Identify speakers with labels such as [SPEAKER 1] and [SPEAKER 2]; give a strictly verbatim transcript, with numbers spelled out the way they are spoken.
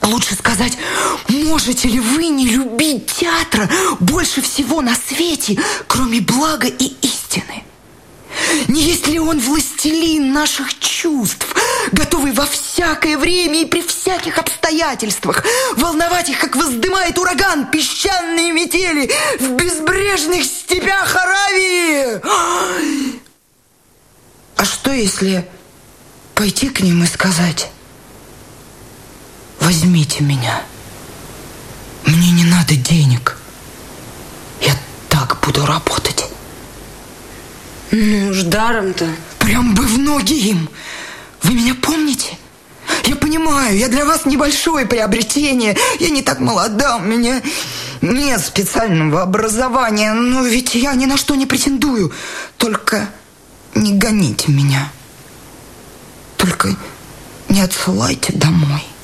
[SPEAKER 1] лучше сказать, можете ли вы не любить театра больше всего на свете, кроме блага и истины? Не есть ли он властелин наших чувств, готовый во всякое время и при всяких обстоятельствах волновать их, как воздымает ураган песчаные метели в безбрежных степях Аравии? А что, если пойти к ним и сказать: возьмите меня, мне не надо денег, я так буду работать?
[SPEAKER 2] Ну уж даром-то.
[SPEAKER 1] Прям бы в ноги им. Вы меня помните? Я понимаю, я для вас небольшое приобретение. Я не так молода, у меня нет специального образования. Но ведь я ни на что не претендую. Только не гоните меня. Только не отсылайте домой.